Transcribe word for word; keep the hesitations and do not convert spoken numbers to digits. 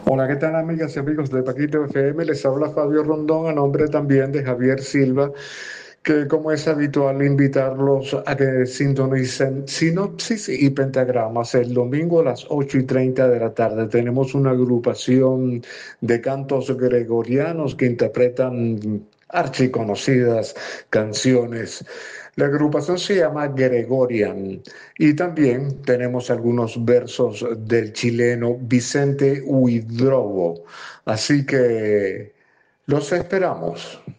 Hola, ¿qué tal amigas y amigos de Paquito F M? Les habla Fabio Rondón a nombre también de Javier Silva, que como es habitual invitarlos a que sintonicen Sinopsis y Pentagramas el domingo a las ocho y treinta de la tarde. Tenemos una agrupación de cantos gregorianos que interpretan archiconocidas canciones. La agrupación se llama Gregorian y también tenemos algunos versos del chileno Vicente Huidrobo. Así que los esperamos.